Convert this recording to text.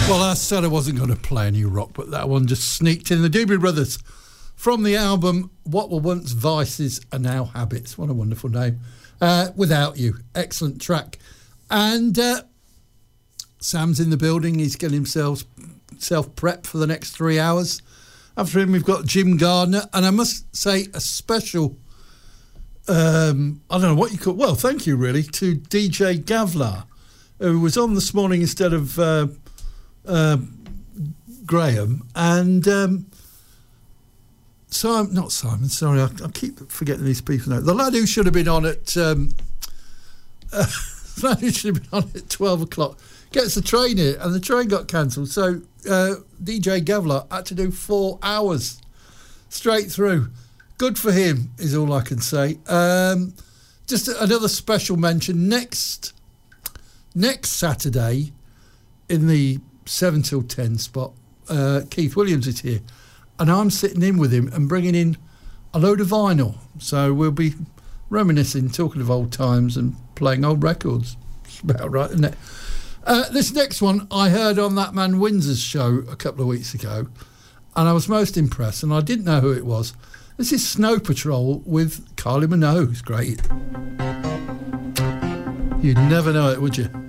Well, I said I wasn't going to play any rock, but that one just sneaked in. The Doobie Brothers from the album What Were Once Vices Are Now Habits. What a wonderful name. Without You. Excellent track. And Sam's in the building. He's getting himself prepped for the next 3 hours. After him, we've got Jim Gardner. And I must say a special, I don't know what you call, well, thank you really, to DJ Gavlar, who was on this morning instead of Graham, and not Simon, sorry, I keep forgetting these people now. The lad who should have been on at 12 o'clock gets the train here, and the train got cancelled, so DJ Gavlar had to do 4 hours straight through. Good for him is all I can say. Just another special mention, next Saturday in the 7 till 10 spot, Keith Williams is here, and I'm sitting in with him and bringing in a load of vinyl, so we'll be reminiscing, talking of old times and playing old records. It's about right, isn't it? This next one I heard on that man Windsor's show a couple of weeks ago, and I was most impressed, and I didn't know who it was. This is Snow Patrol with Kylie Minogue. It's great. You'd never know it, would you?